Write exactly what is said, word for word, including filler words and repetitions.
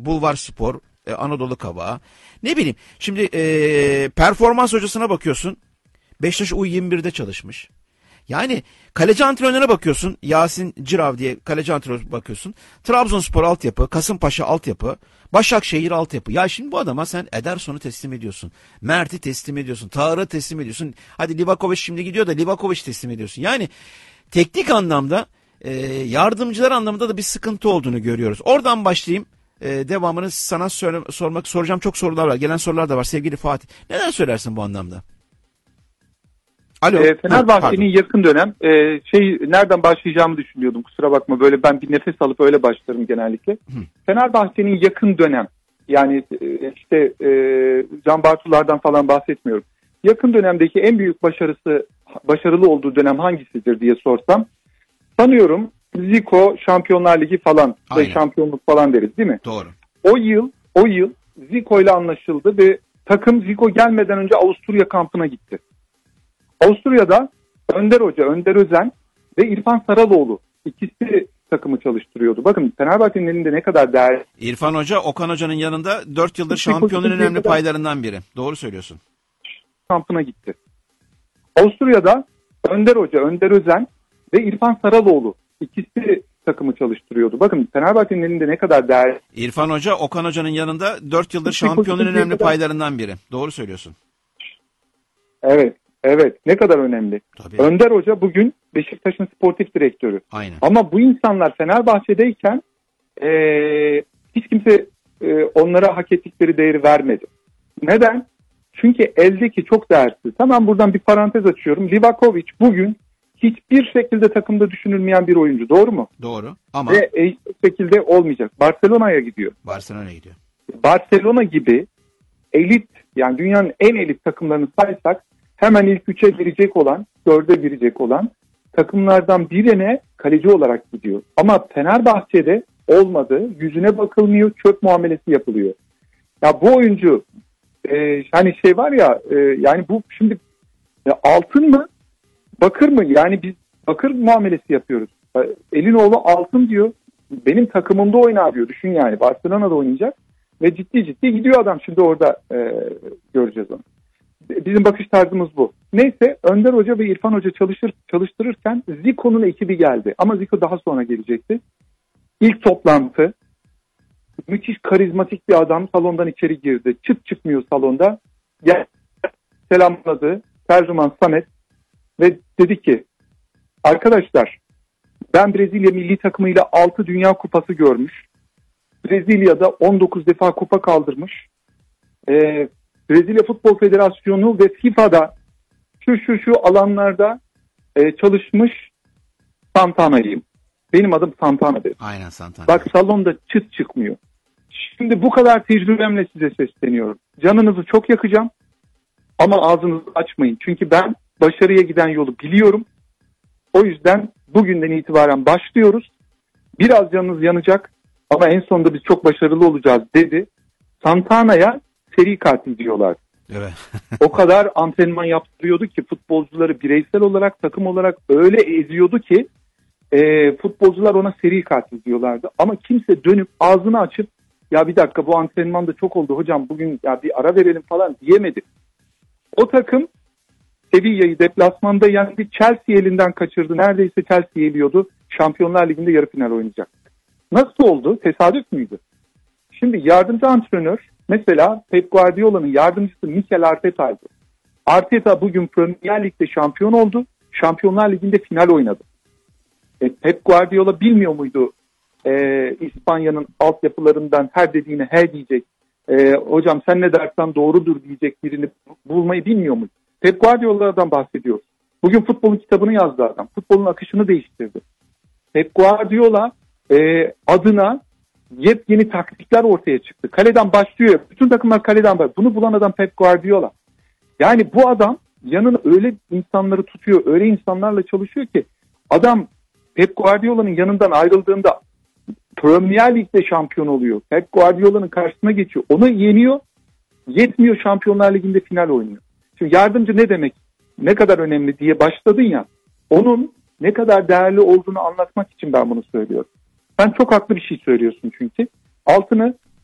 Bulvar Spor, e, Anadolu Kabağı. Ne bileyim şimdi e, performans hocasına bakıyorsun. Beşiktaş U yirmi birde çalışmış. Yani kaleci antrenörüne bakıyorsun. Yasin Cirav diye kaleci antrenörüne bakıyorsun. Trabzonspor altyapı, Kasımpaşa altyapı, Başakşehir altyapı. Ya şimdi bu adama sen Ederson'u teslim ediyorsun. Mert'i teslim ediyorsun. Tarık'ı teslim ediyorsun. Hadi Livakovic şimdi gidiyor da Livakovic teslim ediyorsun. Yani teknik anlamda e, yardımcılar anlamında da bir sıkıntı olduğunu görüyoruz. Oradan başlayayım. E, devamını sana söyle, sormak soracağım, çok sorular var. Gelen sorular da var sevgili Fatih. Neler söylersin bu anlamda? Alo. E, Fenerbahçe'nin yakın dönem e, şey nereden başlayacağımı düşünüyordum. Kusura bakma, böyle ben bir nefes alıp öyle başlarım genellikle. Hı. Fenerbahçe'nin yakın dönem, yani e, işte e, Can Bartular'dan falan bahsetmiyorum. Yakın dönemdeki en büyük başarısı, başarılı olduğu dönem hangisidir diye sorsam, sanıyorum Zico Şampiyonlar Ligi falan ve şampiyonluk falan deriz değil mi? Doğru. O yıl o yıl Zico ile anlaşıldı ve takım Zico gelmeden önce Avusturya kampına gitti. Avusturya'da Önder Hoca, Önder Özen ve İrfan Saraloğlu ikisi takımı çalıştırıyordu. Bakın Fenerbahçe'nin elinde ne kadar değerli. İrfan Hoca, Okan Hoca'nın yanında dört yıldır şampiyonun önemli paylarından biri. Doğru söylüyorsun. Kampına gitti. Avusturya'da Önder Hoca, Önder Özen ve İrfan Saraloğlu ikisi takımı çalıştırıyordu. Bakın Fenerbahçe'nin elinde ne kadar değerli. İrfan Hoca, Okan Hoca'nın yanında dört yıldır şampiyonun önemli paylarından biri. Doğru söylüyorsun. Evet. Evet, ne kadar önemli. Tabii. Önder Hoca bugün Beşiktaş'ın sportif direktörü. Aynen. Ama bu insanlar Fenerbahçe'deyken e, hiç kimse e, onlara hak ettikleri değeri vermedi. Neden? Çünkü eldeki çok değersiz. Hemen buradan bir parantez açıyorum. Livakovic bugün hiçbir şekilde takımda düşünülmeyen bir oyuncu. Doğru mu? Doğru. Ama ve hiçbir şekilde olmayacak. Barcelona'ya gidiyor. Barcelona'ya gidiyor. Barcelona gibi elit, yani dünyanın en elit takımlarını saysak hemen ilk üçe girecek olan, dörde girecek olan takımlardan birine kaleci olarak gidiyor. Ama Fenerbahçe'de olmadı. Yüzüne bakılmıyor, çöp muamelesi yapılıyor. Ya bu oyuncu e, hani şey var ya e, yani bu şimdi ya altın mı bakır mı? Yani biz bakır muamelesi yapıyoruz. Elinoğlu altın diyor. Benim takımımda oynar diyor. Düşün yani Barcelona'da oynayacak ve ciddi ciddi gidiyor adam. Şimdi orada e, göreceğiz onu. Bizim bakış tarzımız bu. Neyse Önder Hoca ve İrfan Hoca çalışır, çalıştırırken Zico'nun ekibi geldi. Ama Zico daha sonra gelecekti. İlk toplantı, müthiş karizmatik bir adam salondan içeri girdi. Çıt çıkmıyor salonda. Gel, selamladı. Tercüman Samet ve dedi ki arkadaşlar ben Brezilya milli takımıyla altı Dünya Kupası görmüş. Brezilya'da on dokuz defa kupa kaldırmış. Ee, Brezilya Futbol Federasyonu ve FIFA'da şu şu şu alanlarda e, çalışmış Santana'yım. Benim adım Santana dedi. Aynen Santana. Bak salonda çıt çıkmıyor. Şimdi bu kadar tecrübemle size sesleniyorum. Canınızı çok yakacağım ama ağzınızı açmayın. Çünkü ben başarıya giden yolu biliyorum. O yüzden bugünden itibaren başlıyoruz. Biraz canınız yanacak ama en sonunda biz çok başarılı olacağız dedi. Santana'ya seri katil diyorlar. Evet. O kadar antrenman yaptırıyordu ki futbolcuları bireysel olarak, takım olarak öyle eziyordu ki e, futbolcular ona seri katil diyorlardı. Ama kimse dönüp ağzını açıp ya bir dakika bu antrenman da çok oldu hocam bugün ya bir ara verelim falan diyemedi. O takım Sevilla'yı deplasmanda yendi. Chelsea elinden kaçırdı. Neredeyse Chelsea yeliyordu. Şampiyonlar Ligi'nde yarı final oynayacak. Nasıl oldu? Tesadüf müydü? Şimdi yardımcı antrenör mesela Pep Guardiola'nın yardımcısı Mikel Arteta'ydı. Arteta bugün Premier Lig'de şampiyon oldu. Şampiyonlar Ligi'nde final oynadı. E, Pep Guardiola bilmiyor muydu e, İspanya'nın altyapılarından her dediğine he diyecek. E, hocam sen ne dersen doğrudur diyecek birini bulmayı bilmiyor muydu? Pep Guardiola'dan bahsediyoruz. Bugün futbolun kitabını yazdı adam. Futbolun akışını değiştirdi. Pep Guardiola e, adına yepyeni taktikler ortaya çıktı. Kaleden başlıyor. Bütün takımlar kaleden başlıyor. Bunu bulan adam Pep Guardiola. Yani bu adam yanına öyle insanları tutuyor, öyle insanlarla çalışıyor ki adam Pep Guardiola'nın yanından ayrıldığında Premier Lig'de şampiyon oluyor. Pep Guardiola'nın karşısına geçiyor. Onu yeniyor. Yetmiyor, Şampiyonlar Ligi'nde final oynuyor. Şimdi yardımcı ne demek? Ne kadar önemli diye başladın ya. Onun ne kadar değerli olduğunu anlatmak için ben bunu söylüyorum. Sen çok haklı bir şey söylüyorsun çünkü. Altını